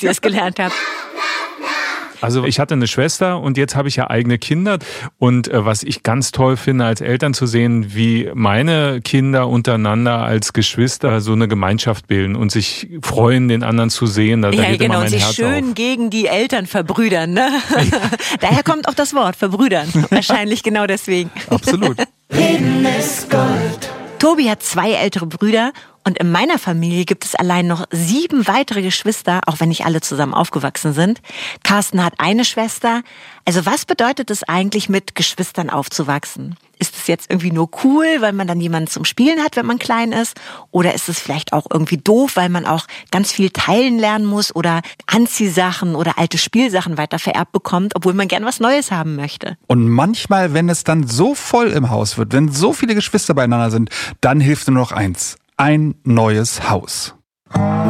ihr es gelernt habt. Also ich hatte eine Schwester und jetzt habe ich ja eigene Kinder und was ich ganz toll finde als Eltern zu sehen, wie meine Kinder untereinander als Geschwister so eine Gemeinschaft bilden und sich freuen, den anderen zu sehen. Da geht immer mein und sich Herz schön auf. Gegen die Eltern verbrüdern. Ne? Daher kommt auch das Wort, verbrüdern. Wahrscheinlich genau deswegen. Absolut. Leben ist Gold. Tobi hat 2 ältere Brüder und in meiner Familie gibt es allein noch 7 weitere Geschwister, auch wenn nicht alle zusammen aufgewachsen sind. Carsten hat eine Schwester. Also was bedeutet es eigentlich, mit Geschwistern aufzuwachsen? Ist es jetzt irgendwie nur cool, weil man dann jemanden zum Spielen hat, wenn man klein ist? Oder ist es vielleicht auch irgendwie doof, weil man auch ganz viel teilen lernen muss oder Anziehsachen oder alte Spielsachen weiter vererbt bekommt, obwohl man gern was Neues haben möchte? Und manchmal, wenn es dann so voll im Haus wird, wenn so viele Geschwister beieinander sind, dann hilft nur noch eins: ein neues Haus.